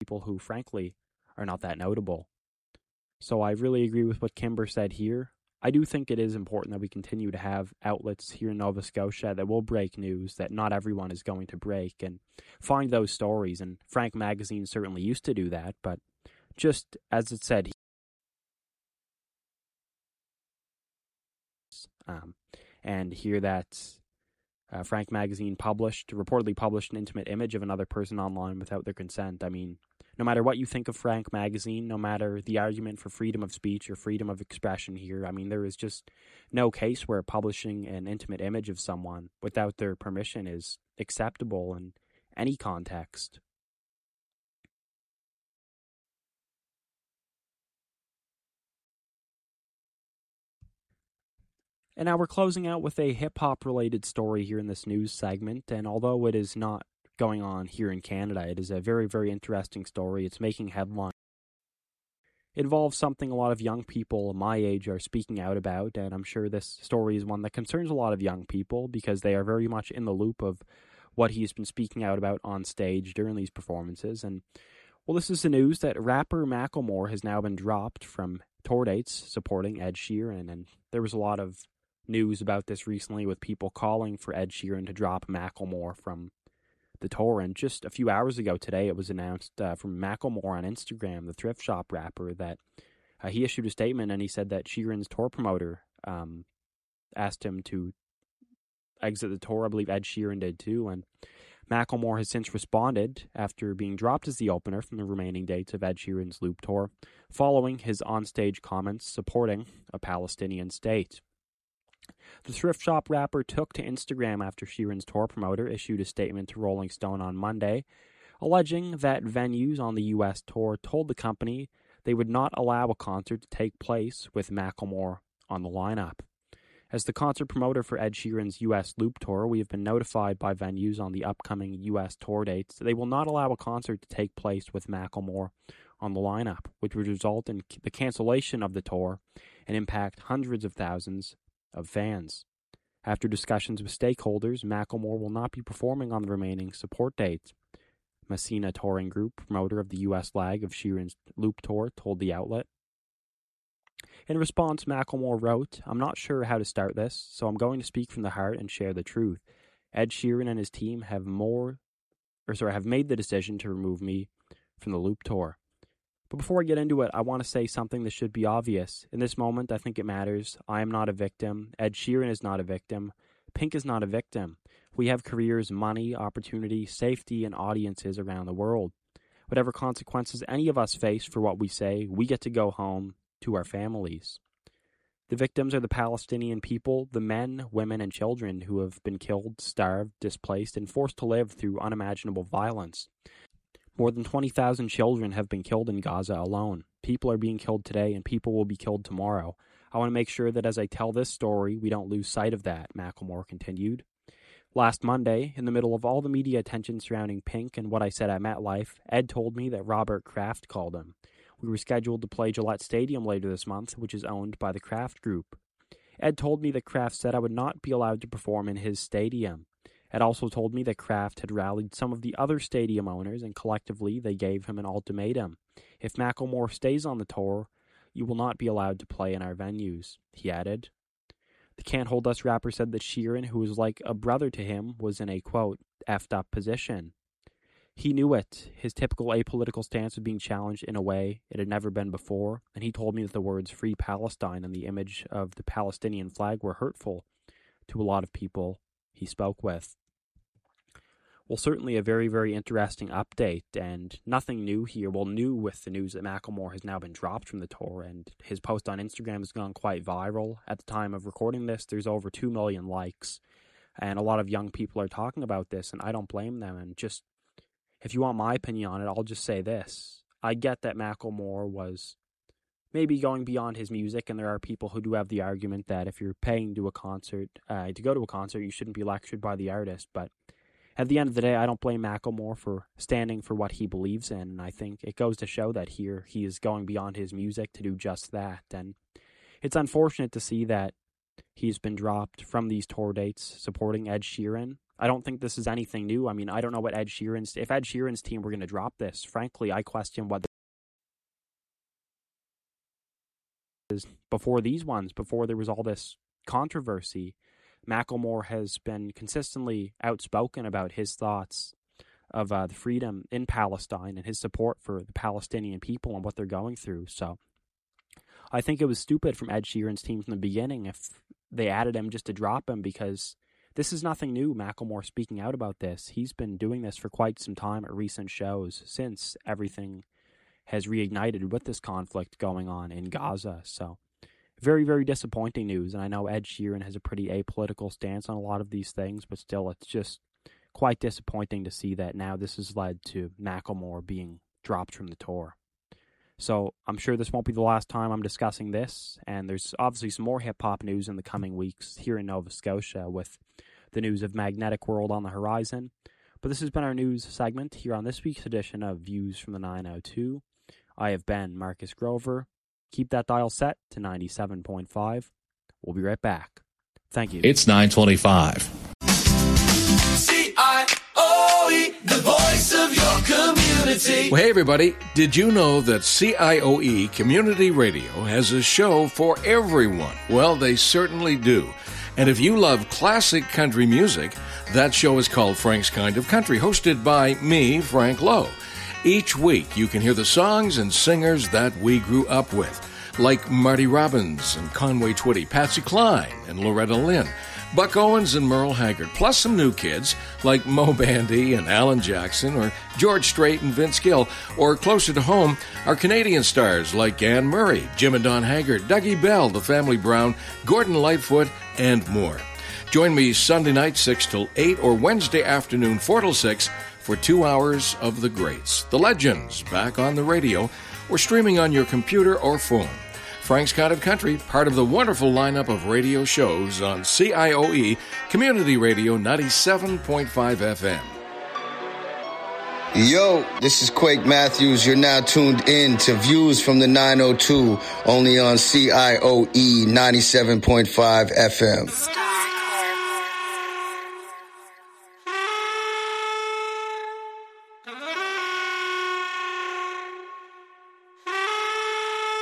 people who, frankly, are not that notable. So I really agree with what Kimber said here. I do think it is important that we continue to have outlets here in Nova Scotia that will break news that not everyone is going to break and find those stories. And Frank Magazine certainly used to do that, but just as it said, and here that Frank Magazine reportedly published an intimate image of another person online without their consent. I mean, no matter what you think of Frank Magazine, no matter the argument for freedom of speech or freedom of expression here, I mean, there is just no case where publishing an intimate image of someone without their permission is acceptable in any context. And now we're closing out with a hip-hop related story here in this news segment, and although it is not going on here in Canada, it is a very, very interesting story. It's making headlines. It involves something a lot of young people my age are speaking out about, and I'm sure this story is one that concerns a lot of young people because they are very much in the loop of what he's been speaking out about on stage during these performances. And, well, this is the news that rapper Macklemore has now been dropped from tour dates supporting Ed Sheeran, and there was a lot of news about this recently with people calling for Ed Sheeran to drop Macklemore from the tour. And just a few hours ago today, it was announced from Macklemore on Instagram, the thrift shop rapper, that he issued a statement and he said that Sheeran's tour promoter asked him to exit the tour. I believe Ed Sheeran did too. And Macklemore has since responded after being dropped as the opener from the remaining dates of Ed Sheeran's Loop tour, following his onstage comments supporting a Palestinian state. The thrift shop rapper took to Instagram after Sheeran's tour promoter issued a statement to Rolling Stone on Monday, alleging that venues on the U.S. tour told the company they would not allow a concert to take place with Macklemore on the lineup. As the concert promoter for Ed Sheeran's U.S. Loop tour, we have been notified by venues on the upcoming U.S. tour dates that they will not allow a concert to take place with Macklemore on the lineup, which would result in the cancellation of the tour and impact hundreds of thousands of fans. After discussions with stakeholders, Macklemore will not be performing on the remaining support dates. Messina Touring Group, promoter of the U.S. leg of Sheeran's Loop tour, told the outlet. In response, Macklemore wrote, "I'm not sure how to start this, so I'm going to speak from the heart and share the truth. Ed Sheeran and his team have made the decision to remove me from the Loop tour. But before I get into it, I want to say something that should be obvious. In this moment, I think it matters. I am not a victim. Ed Sheeran is not a victim. Pink is not a victim. We have careers, money, opportunity, safety, and audiences around the world. Whatever consequences any of us face for what we say, we get to go home to our families. The victims are the Palestinian people, the men, women, and children who have been killed, starved, displaced, and forced to live through unimaginable violence. More than 20,000 children have been killed in Gaza alone. People are being killed today, and people will be killed tomorrow. I want to make sure that as I tell this story, we don't lose sight of that," Macklemore continued. Last Monday, in the middle of all the media attention surrounding Pink and what I said at MetLife, Ed told me that Robert Kraft called him. We were scheduled to play Gillette Stadium later this month, which is owned by the Kraft Group. Ed told me that Kraft said I would not be allowed to perform in his stadium. Ed also told me that Kraft had rallied some of the other stadium owners, and collectively they gave him an ultimatum. If Macklemore stays on the tour, you will not be allowed to play in our venues, he added. The Can't Hold Us rapper said that Sheeran, who was like a brother to him, was in a, quote, effed up position. He knew it. His typical apolitical stance was being challenged in a way it had never been before, and he told me that the words Free Palestine and the image of the Palestinian flag were hurtful to a lot of people he spoke with. Well, certainly a very, very interesting update, and nothing new here. Well, new with the news that Macklemore has now been dropped from the tour, and his post on Instagram has gone quite viral. At the time of recording this, there's over 2 million likes, and a lot of young people are talking about this, and I don't blame them. And just, if you want my opinion on it, I'll just say this. I get that Macklemore was maybe going beyond his music, and there are people who do have the argument that if you're paying to go to a concert, you shouldn't be lectured by the artist, but at the end of the day, I don't blame Macklemore for standing for what he believes in, and I think it goes to show that here he is going beyond his music to do just that. And it's unfortunate to see that he's been dropped from these tour dates supporting Ed Sheeran. I don't think this is anything new. I mean, I don't know what if Ed Sheeran's team were going to drop this. Frankly, I question what before there was all this controversy. Macklemore has been consistently outspoken about his thoughts of the freedom in Palestine and his support for the Palestinian people and what they're going through. So I think it was stupid from Ed Sheeran's team from the beginning if they added him just to drop him, because this is nothing new, Macklemore speaking out about this. He's been doing this for quite some time at recent shows since everything has reignited with this conflict going on in Gaza. So very, very disappointing news. And I know Ed Sheeran has a pretty apolitical stance on a lot of these things, but still it's just quite disappointing to see that now this has led to Macklemore being dropped from the tour. So I'm sure this won't be the last time I'm discussing this, and there's obviously some more hip-hop news in the coming weeks here in Nova Scotia with the news of Magnetic World on the horizon. But this has been our news segment here on this week's edition of Views from the 902. I have been Marcus Grover. Keep that dial set to 97.5. We'll be right back. Thank you. It's 9:25. CIOE, the voice of your community. Well, hey, everybody. Did you know that CIOE Community Radio has a show for everyone? Well, they certainly do. And if you love classic country music, that show is called Frank's Kind of Country, hosted by me, Frank Lowe. Each week, you can hear the songs and singers that we grew up with, like Marty Robbins and Conway Twitty, Patsy Cline and Loretta Lynn, Buck Owens and Merle Haggard, plus some new kids like Mo Bandy and Alan Jackson, or George Strait and Vince Gill, or closer to home, our Canadian stars like Anne Murray, Jim and Don Haggard, Dougie Bell, The Family Brown, Gordon Lightfoot, and more. Join me Sunday night 6 till 8 or Wednesday afternoon 4 till 6 for 2 hours of the greats, the legends, back on the radio or streaming on your computer or phone. Frank's Kind of Country, part of the wonderful lineup of radio shows on CIOE Community Radio 97.5 FM. Yo, this is Quake Matthews. You're now tuned in to Views from the 902, only on CIOE 97.5 FM.